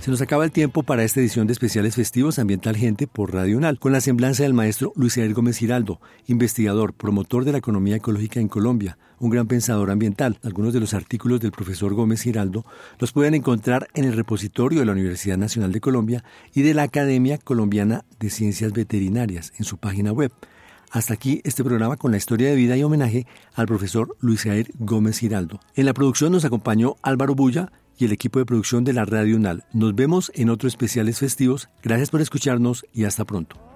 Se nos acaba el tiempo para esta edición de Especiales Festivos Ambiental Gente por Radio UNAL, con la semblanza del maestro Luis Jair Gómez Giraldo, investigador, promotor de la economía ecológica en Colombia, un gran pensador ambiental. Algunos de los artículos del profesor Gómez Giraldo los pueden encontrar en el repositorio de la Universidad Nacional de Colombia y de la Academia Colombiana de Ciencias Veterinarias en su página web. Hasta aquí este programa con la historia de vida y homenaje al profesor Luis Jair Gómez Giraldo. En la producción nos acompañó Álvaro Bulla y el equipo de producción de la Radio UNAL. Nos vemos en otros Especiales Festivos. Gracias por escucharnos y hasta pronto.